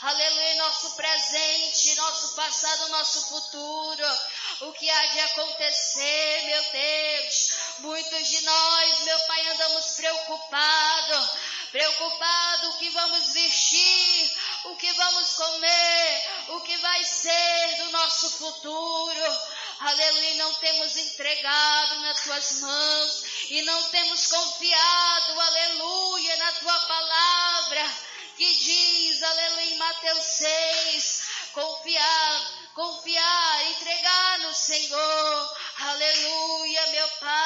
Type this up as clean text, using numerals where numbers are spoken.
aleluia, nosso presente, nosso passado, nosso futuro, o que há de acontecer, meu Deus. Muitos de nós, meu Pai, andamos preocupados o que vamos vestir, o que vamos comer, o que vai ser do nosso futuro. Aleluia, não temos entregado nas tuas mãos e não temos confiado, aleluia, na tua palavra que diz, aleluia, em Mateus 6, confiar, entregar no Senhor, aleluia, meu Pai.